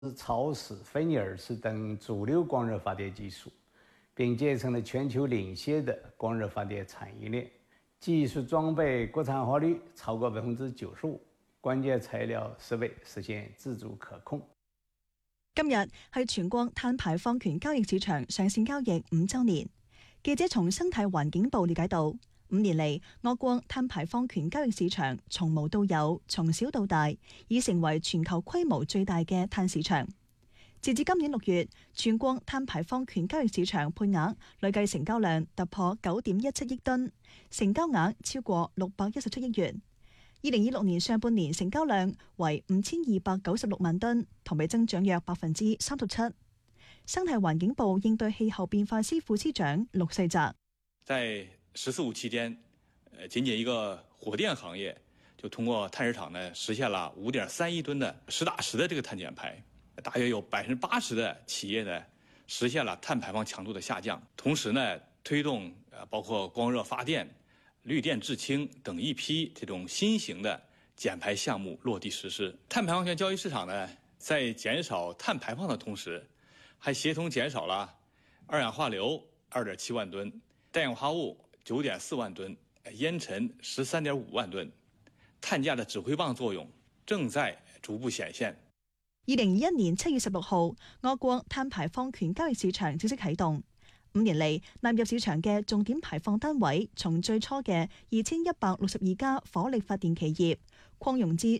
超视、菲尼尔斯等主流光热发电技术，并结成了全球领先的光热发電產業鏈，技術裝備國產化率超過95%，關鍵材料設備實現自主可控。 今日係全國碳排放權交易市場上線交易5週年。記者從生態環境部了解到，5年嚟，我國碳排放權交易市場從無到有，從小到大，已成為全球規模最大嘅碳市場。截至今年6月，全國碳排放權交易市場配額累計成交量突破9.17億噸，成交額超過617億元。2026年上半年成交量為5296萬噸，同比增長約37%。生態環境部應對氣候變化司副司長陸世澤在“十四五”期間，僅僅一個火電行業就通過碳市場呢，實現了5.3億噸的實打實的這個碳減排，大約有80%的企業呢實現了碳排放強度的下降。同時呢，推動包括光熱發電、綠電製氫等一批這種新型的減排項目落地實施。碳排放權交易市場呢，在減少碳排放的同時，還協同減少了二氧化硫2.7萬噸、氮氧化物9.4萬噸、煙塵13.5萬噸，碳價的指揮棒作用正在逐步顯現。 2021年7月16號，我國碳排放權交易市場正式啟動。5年嚟，納入市場嘅重點排放單位，從最初嘅2162家火力發電企業，擴容至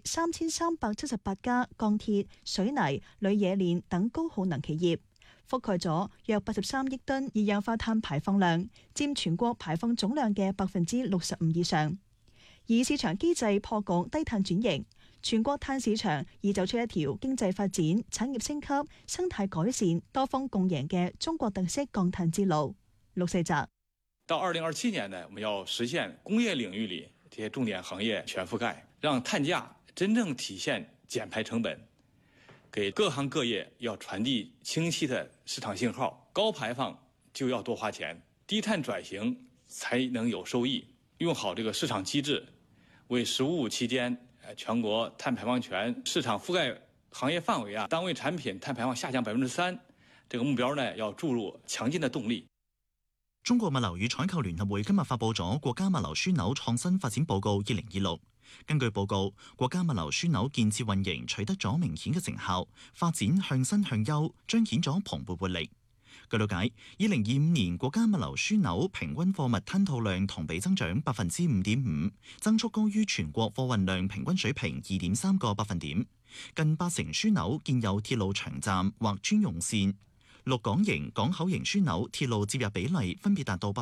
3378家鋼鐵、水泥、鋁冶煉等高耗能企業，覆蓋咗約83億噸二氧化碳排放量，佔全國排放總量嘅65%以上。以市場機制破局低碳轉型，全國碳市場已走出一條經濟發展、產業升級、生態改善、多方共贏嘅中國特色降碳之路。陸世澤到2027年呢，我們要實現工業領域裏這些重點行業全覆蓋，讓碳價真正體現減排成本，給各行各業要傳遞清晰的市場信號。高排放就要多花錢，低碳轉型才能有收益。用好這個市場機制，為“15”期間全國碳排放權市場覆蓋行業範圍單位產品碳排放下降3%，這個目標呢要注入強勁的動力。 中國物流與採購聯合會今日發布咗國家物流樞紐創新發展報告2026。根據報告，國家物流樞紐建設運營取得咗明顯嘅成效，發展向新向優，彰顯咗蓬勃活力。據了解，2025年國家物流樞紐平均貨物吞吐量同比增長5.5%，增速高於全國貨運量平均水平2.3個百分點。近80成樞紐建有鐵路長站或專用線，6港型港口型樞紐鐵路接入比例分別達到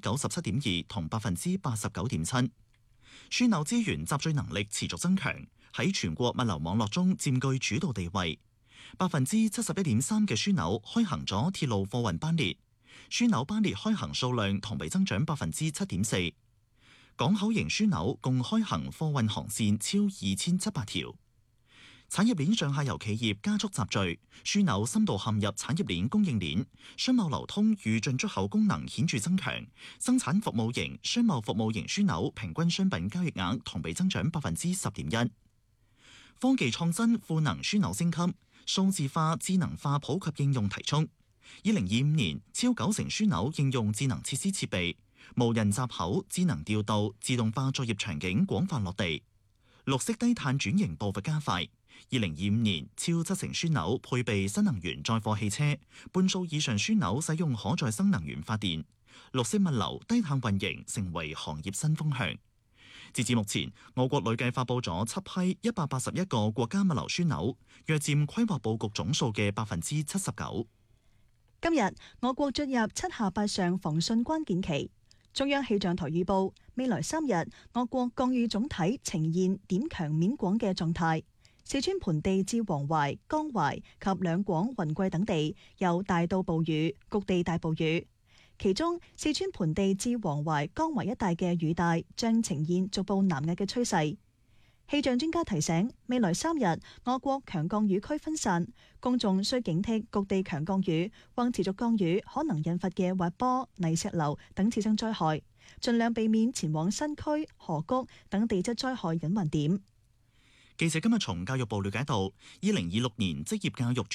97.2%同89.7%。樞紐資源集聚能力持續增強，喺全國物流網絡中佔據主導地位。71.3%嘅樞紐開行咗鐵路貨運班列，樞紐班列開行數量同比增長7.4%。港口型樞紐共開行貨運航線超2700條。產業鏈上下游企業加速集聚，樞紐深度陷入產業鏈供應鏈，商貿流通與進出口功能顯著增強。生產服務型、商貿服務型樞紐平均商品交易額同比增長10.1%。科技創新賦能樞紐升級，數字化、智能化普及應用提速。2025年，超9成樞紐應用智能設施設備，無人閘口、智能調度、自動化作業場景廣泛落地。綠色低碳轉型步伐加快。2025年，超7成樞紐配備新能源載貨汽車，半數以上樞紐使用可再生能源發電。綠色物流、低碳運營成為行業新風向。截至目前，我國累計發布咗7批181個國家物流樞紐，約佔規劃佈局總數嘅79%。 今日我國進入7下8上防汛關鍵期。中央氣象台預報，未來3日我國降雨總體呈現點強面廣嘅狀態。四川盆地至黃淮、江淮及兩廣雲貴等地有大到暴雨，局地大暴雨。其中，四川盆地至黃淮、江淮一帶嘅雨帶將呈現逐步南壓嘅趨勢。氣象專家提醒，未來3日我國強降雨區分散，公眾需警惕局地強降雨或持續降雨可能引發嘅滑坡、泥石流等次生災害，盡量避免前往新區、河谷等地質災害隱患點。 記者今日從教育部了解到，2026年職業教育